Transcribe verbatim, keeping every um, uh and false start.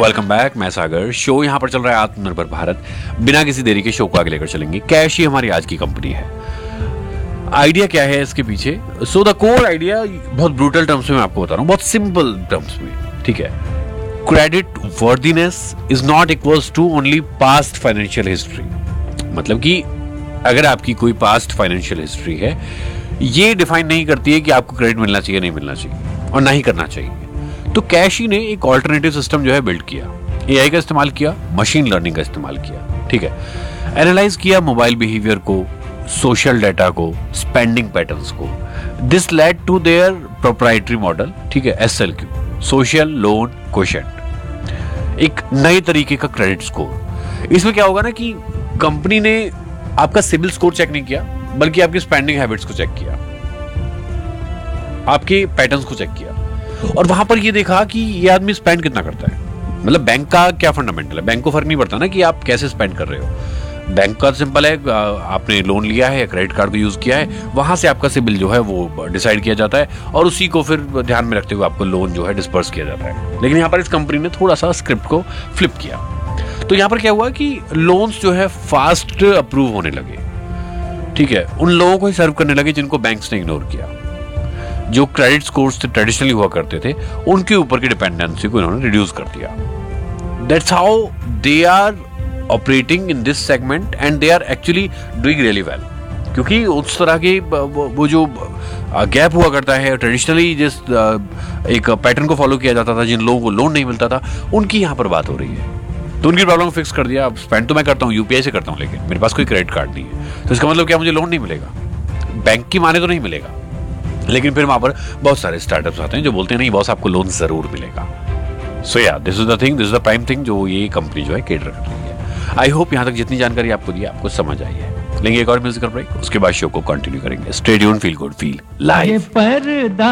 Welcome back. मैं सागर। Show यहाँ पर चल रहा है आत्मनिर्भर भारत। बिना किसी देरी के शो को आगे लेकर चलेंगे। कैश ही हमारी आज की कंपनी है। आइडिया क्या है इसके पीछे? सो द कोर आइडिया बहुत ब्रूटल टर्म्स में मैं आपको बता रहा हूँ, बहुत सिंपल टर्म्स में, ठीक है। Credit worthiness is not equals to only past financial history. मतलब कि अगर आपकी कोई पास्ट फाइनेंशियल हिस्ट्री है, ये डिफाइन नहीं करती है कि आपको क्रेडिट मिलना चाहिए नहीं मिलना चाहिए और ना ही करना चाहिए। तो कैश ही ने एक ऑल्टरनेटिव सिस्टम जो है बिल्ड किया। एआई का इस्तेमाल किया, मशीन लर्निंग का इस्तेमाल किया, ठीक है। एनालाइज किया मोबाइल बिहेवियर को, सोशल डाटा को, स्पेंडिंग पैटर्न्स को। This led to their proprietary model, ठीक है, एसएलक्यू, सोशल लोन क्वोशिएंट, एक नए तरीके का क्रेडिट स्कोर। इसमें क्या होगा ना कि कंपनी ने आपका सिबिल स्कोर चेक नहीं किया, बल्कि आपकी स्पेंडिंग हैबिट्स को चेक किया, आपके पैटर्न्स को चेक किया, और वहां पर ये देखा कि ये आदमी स्पेंड कितना करता है। मतलब बैंक का क्या फंडामेंटल है, बैंक को फर्क नहीं पड़ता ना कि आप कैसे स्पेंड कर रहे हो। बैंक का सिंपल है, आपने लोन लिया है या क्रेडिट कार्ड को यूज किया है, वहां से आपका सिबिल जो है वो डिसाइड किया जाता है और उसी को फिर ध्यान में रखते हुए आपको लोन जो है डिस्पर्स किया जाता है। लेकिन यहाँ पर इस कंपनी ने थोड़ा सा स्क्रिप्ट को फ्लिप किया। तो यहाँ पर क्या हुआ कि लोन्स जो है फास्ट अप्रूव होने लगे, ठीक है। उन लोगों को ही सर्व करने लगे जिनको बैंक्स ने इग्नोर किया। जो क्रेडिट स्कोर्स ट्रेडिशनली हुआ करते थे, उनके ऊपर की डिपेंडेंसी को इन्होंने रिड्यूस कर दिया। That's how they are operating in this segment and they are actually doing really well. क्योंकि उस तरह के वो जो गैप हुआ करता है ट्रेडिशनली, जिस एक पैटर्न को फॉलो किया जाता था, जिन लोगों को लोन नहीं मिलता था, उनकी यहाँ पर बात हो रही है। तो उनकी प्रॉब्लम फिक्स कर दिया। अब स्पेंड तो मैं करता हूँ, यूपीआई से करता हूँ, लेकिन मेरे पास कोई क्रेडिट कार्ड नहीं है। तो इसका मतलब क्या, मुझे लोन नहीं मिलेगा, बैंक की माने तो नहीं मिलेगा। लेकिन फिर वहां पर बहुत सारे स्टार्टअप्स आते हैं जो बोलते हैं नहीं बॉस, आपको लोन जरूर मिलेगा। सो या this is the thing, this is the prime thing जो ये कंपनी जो है केटर कर रही है। आई होप यहाँ तक जितनी जानकारी आपको दी आपको समझ आई है। लेंगे एक और म्यूजिकल ब्रेक, उसके बाद शो को कंटिन्यू करेंगे। Stay tuned, feel good, feel live.